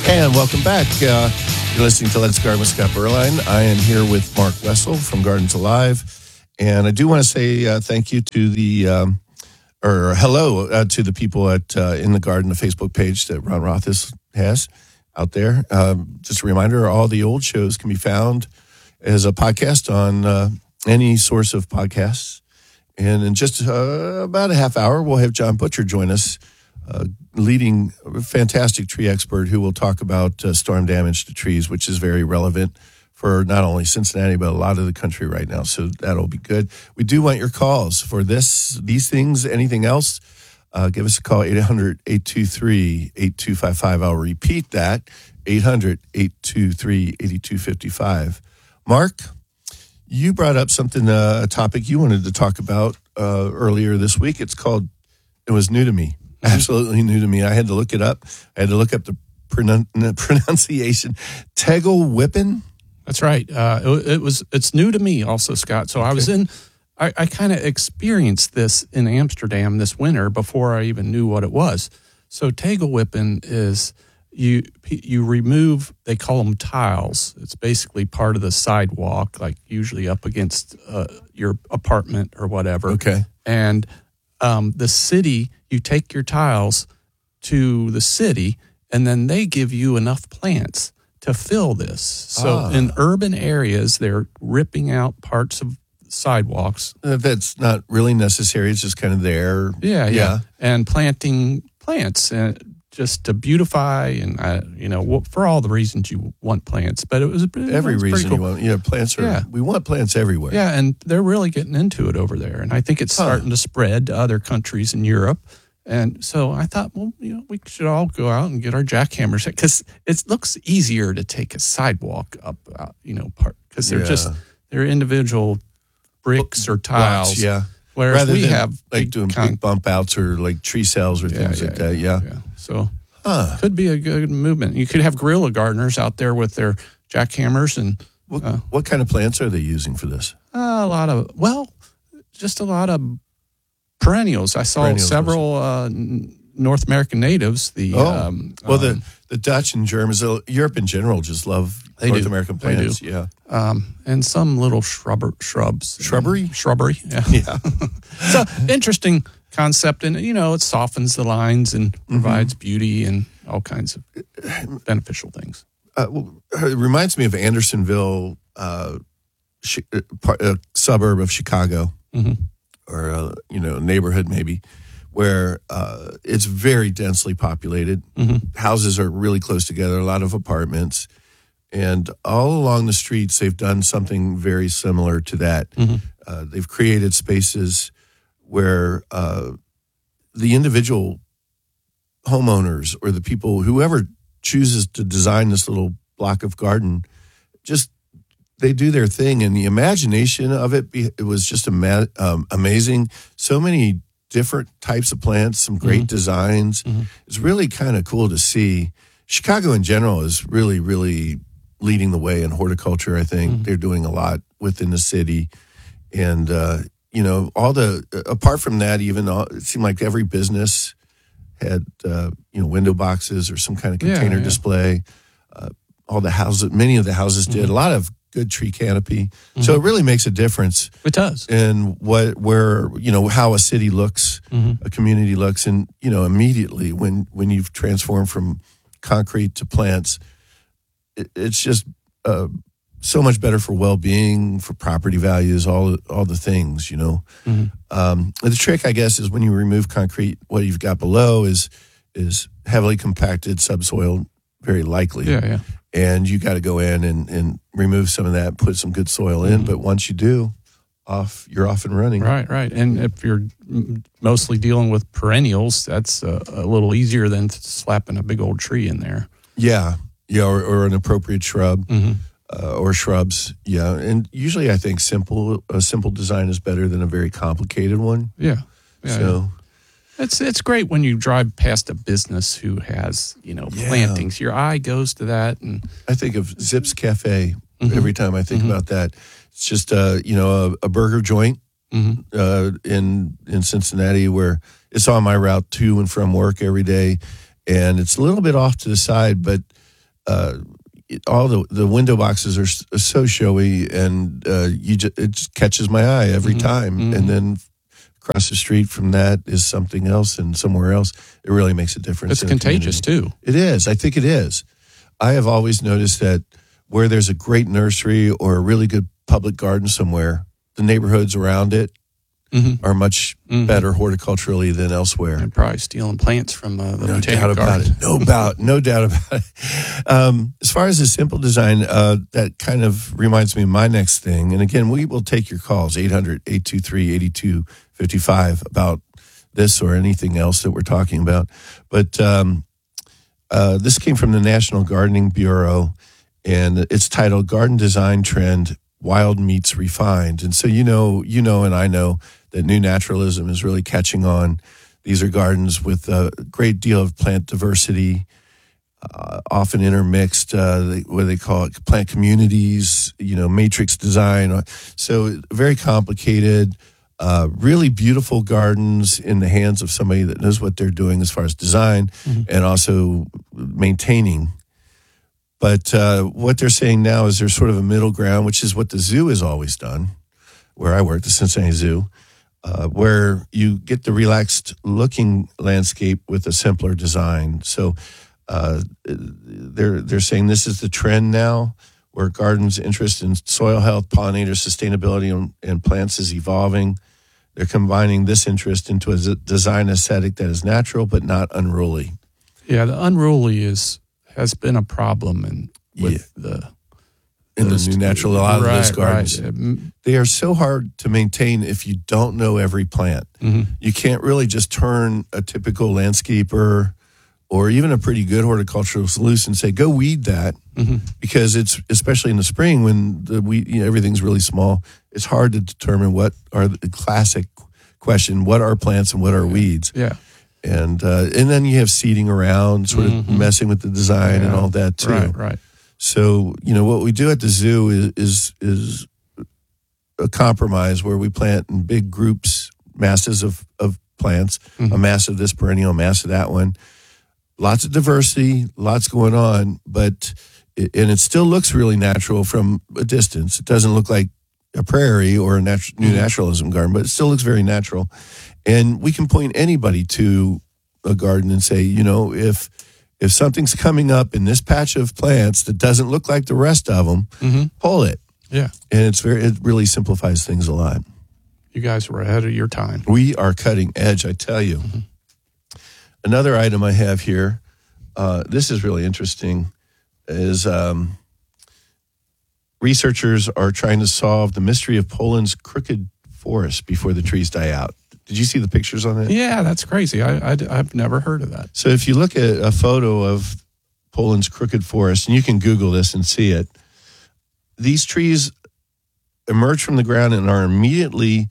And welcome back. You're listening to Let's Garden with Scott Berline. I am here with Mark Wessel from Gardens Alive. And I do want to say thank you to hello to the people at In the Garden, the Facebook page that Ron Rothis has out there. Just a reminder, all the old shows can be found as a podcast on any source of podcasts. And in just about a half hour, we'll have John Butcher join us, leading fantastic tree expert who will talk about storm damage to trees, which is very relevant for not only Cincinnati, but a lot of the country right now. So that'll be good. We do want your calls for these things, anything else. Give us a call, 800-823-8255. I'll repeat that, 800-823-8255. Mark, you brought up something, a topic you wanted to talk about earlier this week. It was new to me. Absolutely new to me. I had to look it up. I had to look up the pronunciation. Tegel Whippen? That's right. It's new to me also, Scott. So okay. I kind of experienced this in Amsterdam this winter before I even knew what it was. So Tegel Whippen is you remove, they call them tiles. It's basically part of the sidewalk, like usually up against your apartment or whatever. Okay. And the city, you take your tiles to the city, and then they give you enough plants to fill this. So in urban areas, they're ripping out parts of sidewalks. That's not really necessary. It's just kind of there. Yeah. And planting plants just to beautify and, for all the reasons you want plants. But every reason cool. you want. Yeah, plants are. Yeah. We want plants everywhere. Yeah, and they're really getting into it over there. And I think it's starting to spread to other countries in Europe. And so I thought, we should all go out and get our jackhammers, because it looks easier to take a sidewalk up, because they're individual bricks or tiles. Blocks, yeah. Whereas rather we than have like doing big bump outs or like tree cells or things like that. Yeah. So could be a good movement. You could have guerrilla gardeners out there with their jackhammers and. What kind of plants are they using for this? Just a lot of perennials. I saw several North American natives. The Dutch and Germans, Europe in general, just love North American plants. Yeah, and some little shrubs. Shrubbery. Yeah. So interesting concept, and it softens the lines and provides beauty and all kinds of beneficial things. It reminds me of Andersonville, a suburb of Chicago. Or a neighborhood maybe, where it's very densely populated. Houses are really close together, a lot of apartments, and all along the streets they've done something very similar to that. They've created spaces where the individual homeowners or the people, whoever chooses to design this little block of garden, just they do their thing, and the imagination of it was just amazing. So many different types of plants, some great designs. It's really kind of cool to see. Chicago in general is really, really leading the way in horticulture, I think. They're doing a lot within the city. And, apart from that, it seemed like every business had, window boxes or some kind of container display. All the houses, many of the houses did. A lot of good tree canopy. So it really makes a difference. It does. In how a city looks, a community looks. And, immediately when you've transformed from concrete to plants, it's just so much better for well-being, for property values, all the things, The trick, I guess, is when you remove concrete, what you've got below is heavily compacted subsoil, very likely. Yeah. And you got to go in and remove some of that, put some good soil in. But once you do, you're off and running. Right. And if you're mostly dealing with perennials, that's a little easier than slapping a big old tree in there. Yeah, or an appropriate shrub or shrubs. Yeah, and usually I think a simple design is better than a very complicated one. Yeah. So. It's great when you drive past a business who has, plantings. Your eye goes to that. And I think of Zips Cafe every time I think about that. It's just, a burger joint in Cincinnati where it's on my route to and from work every day. And it's a little bit off to the side, but all the window boxes are so showy, and it just catches my eye every time. And then across the street from that is something else, and somewhere else, it really makes a difference. It's contagious too. It is. I think it is. I have always noticed that where there's a great nursery or a really good public garden somewhere, the neighborhoods around it are much better horticulturally than elsewhere. And probably stealing plants from the No botanic doubt about garden. it. No doubt about it. As far as the simple design, that kind of reminds me of my next thing. And again, we will take your calls, 800-823-8255, about this or anything else that we're talking about. But this came from the National Gardening Bureau, and it's titled Garden Design Trend, Wild Meets Refined. And so you know, and I know that new naturalism is really catching on. These are gardens with a great deal of plant diversity, often intermixed, what they call it, plant communities, matrix design. So very complicated, really beautiful gardens in the hands of somebody that knows what they're doing as far as design and also maintaining. But what they're saying now is there's sort of a middle ground, which is what the zoo has always done, where I work, the Cincinnati Zoo, where you get the relaxed looking landscape with a simpler design. So they're saying this is the trend now, where gardens' interest in soil health, pollinators, sustainability, and plants is evolving. They're combining this interest into a design aesthetic that is natural but not unruly. Yeah, the unruly has been a problem with the new natural, a lot of those gardens. Right. They are so hard to maintain if you don't know every plant. You can't really just turn a typical landscaper or even a pretty good horticulturalist loose and say, go weed that, because it's, especially in the spring when the weed, everything's really small, it's hard to determine what are the classic question, what are plants and what are weeds? Yeah. And then you have seeding around, sort of messing with the design and all that too. Right. So, what we do at the zoo is a compromise where we plant in big groups, masses of plants, a mass of this perennial, a mass of that one. Lots of diversity, lots going on, but it still looks really natural from a distance. It doesn't look like a prairie or a new naturalism garden, but it still looks very natural. And we can point anybody to a garden and say, if something's coming up in this patch of plants that doesn't look like the rest of them, pull it. Yeah. And it really simplifies things a lot. You guys were ahead of your time. We are cutting edge, I tell you. Another item I have here, this is really interesting, is researchers are trying to solve the mystery of Poland's crooked forest before the trees die out. Did you see the pictures on that? Yeah, that's crazy. I've never heard of that. So if you look at a photo of Poland's crooked forest, and you can Google this and see it, these trees emerge from the ground and are immediately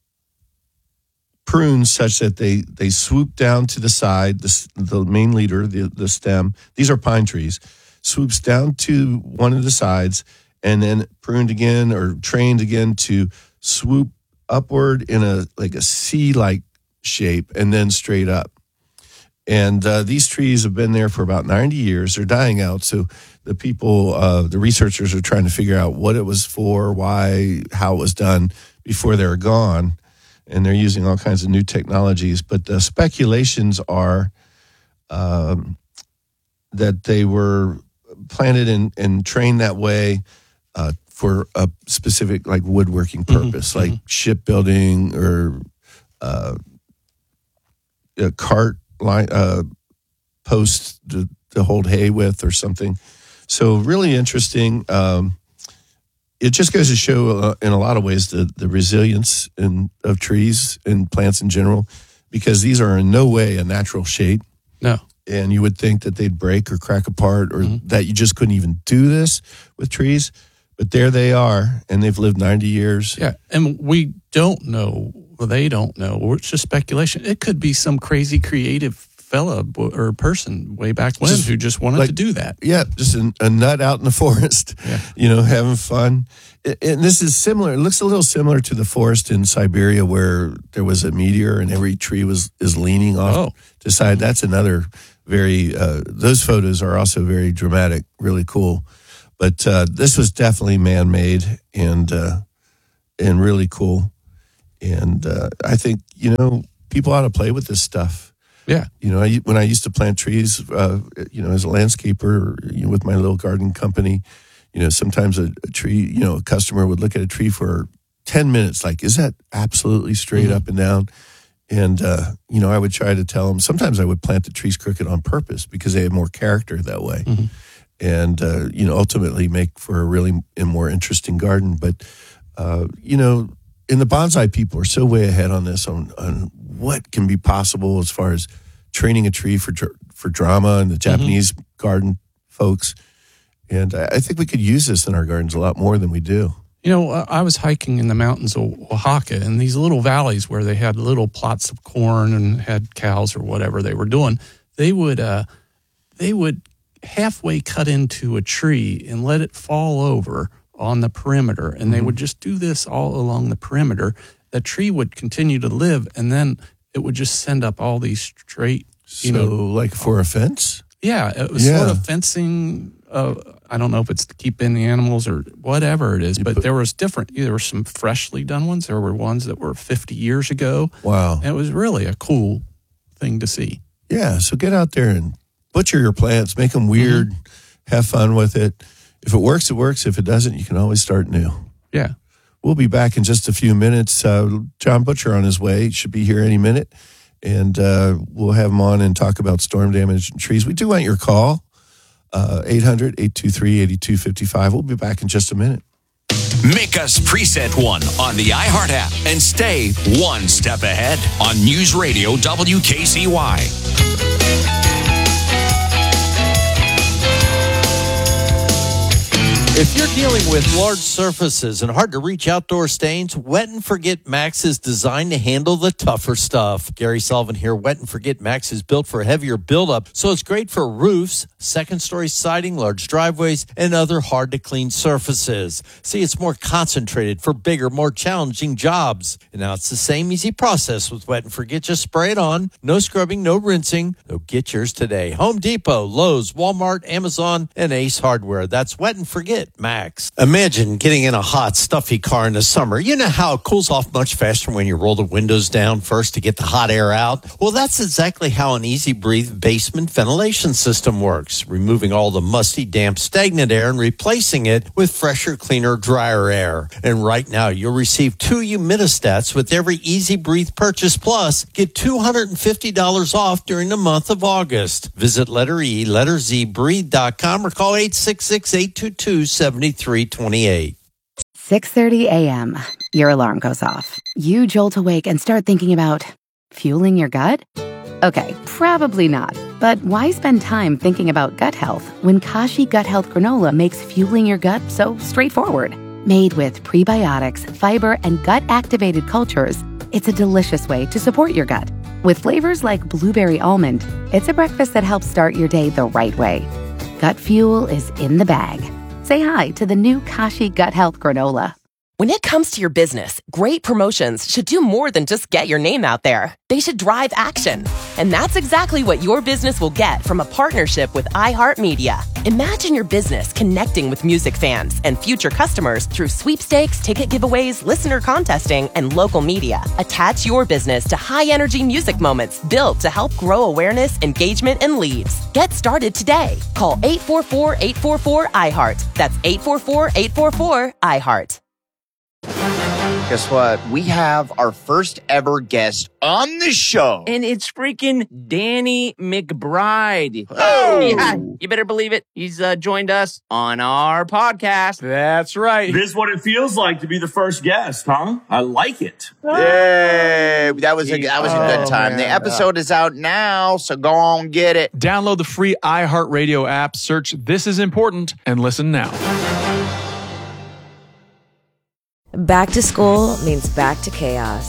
pruned such that they swoop down to the side, the main leader, the stem. These are pine trees. Swoops down to one of the sides and then pruned again or trained again to swoop upward in a C-like shape and then straight up. And these trees have been there for about 90 years. They're dying out. So the people, the researchers are trying to figure out what it was for, why, how it was done before they were gone. And they're using all kinds of new technologies. But the speculations are that they were planted and trained that way for a specific woodworking purpose, like shipbuilding or a cart line, posts to hold hay with or something. So really interesting. It just goes to show in a lot of ways the resilience of trees and plants in general, because these are in no way a natural shape. No. And you would think that they'd break or crack apart or that you just couldn't even do this with trees. But there they are, and they've lived 90 years. Yeah, and we don't know, well, they don't know, or it's just speculation. It could be some crazy creative fella or person way back when who just wanted to do that. Yeah, just a nut out in the forest, having fun. And this is similar. It looks a little similar to the forest in Siberia where there was a meteor and every tree is leaning off to the side. That's another very, those photos are also very dramatic, really cool. But this was definitely man-made and really cool. And I think, people ought to play with this stuff. Yeah. When I used to plant trees, as a landscaper, with my little garden company, sometimes a tree, a customer would look at a tree for 10 minutes, like, is that absolutely straight up and down? And, I would try to tell them, sometimes I would plant the trees crooked on purpose because they have more character that way. Mm-hmm. And, ultimately make for a really more interesting garden. But, and the bonsai people are so way ahead on this, on what can be possible as far as training a tree for drama and the Japanese garden folks. And I think we could use this in our gardens a lot more than we do. I was hiking in the mountains of Oaxaca, and these little valleys where they had little plots of corn and had cows or whatever they were doing, they would halfway cut into a tree and let it fall over on the perimeter, and they would just do this all along the perimeter. The tree would continue to live, and then it would just send up all these straight, like for a fence? Yeah, it was sort of fencing. I don't know if it's to keep in the animals or whatever it is, but there was some freshly done ones. There were ones that were 50 years ago. Wow. And it was really a cool thing to see. Yeah, so get out there and butcher your plants, make them weird, have fun with it. If it works, it works. If it doesn't, you can always start new. Yeah. We'll be back in just a few minutes. John Butcher on his way. Should be here any minute. And we'll have him on and talk about storm damage and trees. We do want your call. 800-823-8255. We'll be back in just a minute. Make us Preset 1 on the iHeart app and stay one step ahead on News Radio WKCY. If you're dealing with large surfaces and hard-to-reach outdoor stains, Wet and Forget Max is designed to handle the tougher stuff. Gary Sullivan here. Wet and Forget Max is built for heavier buildup, so it's great for roofs, second-story siding, large driveways, and other hard-to-clean surfaces. See, it's more concentrated for bigger, more challenging jobs. And now it's the same easy process with Wet and Forget. Just spray it on. No scrubbing, no rinsing. So get yours today. Home Depot, Lowe's, Walmart, Amazon, and Ace Hardware. That's Wet and Forget Max. Imagine getting in a hot, stuffy car in the summer. You know how it cools off much faster when you roll the windows down first to get the hot air out? Well, that's exactly how an Easy Breathe basement ventilation system works, removing all the musty, damp, stagnant air and replacing it with fresher, cleaner, drier air. And right now, you'll receive 2 humidistats with every Easy Breathe purchase. Plus, get $250 off during the month of August. Visit letter E, letter Z, breathe.com or call 866-822-7328. 6:30 a.m. Your alarm goes off. You jolt awake and start thinking about fueling your gut? Okay, probably not. But why spend time thinking about gut health when Kashi Gut Health Granola makes fueling your gut so straightforward? Made with prebiotics, fiber, and gut-activated cultures, it's a delicious way to support your gut. With flavors like blueberry almond, it's a breakfast that helps start your day the right way. Gut fuel is in the bag. Say hi to the new Kashi Gut Health Granola. When it comes to your business, great promotions should do more than just get your name out there. They should drive action. And that's exactly what your business will get from a partnership with iHeartMedia. Imagine your business connecting with music fans and future customers through sweepstakes, ticket giveaways, listener contesting, and local media. Attach your business to high-energy music moments built to help grow awareness, engagement, and leads. Get started today. Call 844-844-iHeart. That's 844-844-iHeart. Guess what? We have our first ever guest on the show. And it's freaking Danny McBride. Oh! Yeah, you better believe it. He's joined us on our podcast. That's right. This is what it feels like to be the first guest, huh? I like it. Yay! That was a good time. Man. The episode is out now, so go on, get it. Download the free iHeartRadio app, search This Is Important, and listen now. Back to school means back to chaos.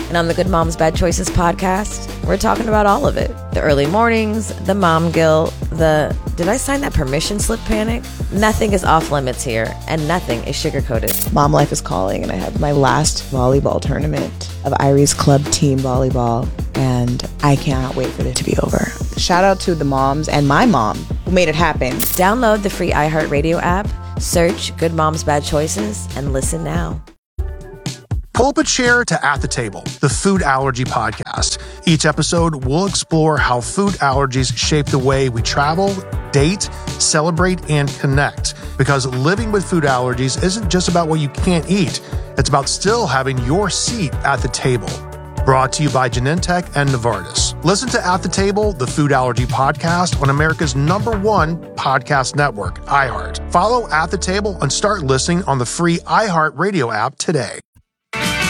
And on the Good Moms Bad Choices podcast, we're talking about all of it. The early mornings, the mom guilt, the did I sign that permission slip panic? Nothing is off limits here, and nothing is sugar-coated. Mom life is calling, and I have my last volleyball tournament of Irie's club team volleyball, and I cannot wait for it to be over. Shout out to the moms and my mom who made it happen. Download the free iHeartRadio app, search Good Moms Bad Choices, and listen now. Pull up a chair to At the Table, the food allergy podcast. Each episode, we'll explore how food allergies shape the way we travel, date, celebrate, and connect. Because living with food allergies isn't just about what you can't eat. It's about still having your seat at the table. Brought to you by Genentech and Novartis. Listen to At the Table, the food allergy podcast on America's #1 podcast network, iHeart. Follow At the Table and start listening on the free iHeartRadio app today.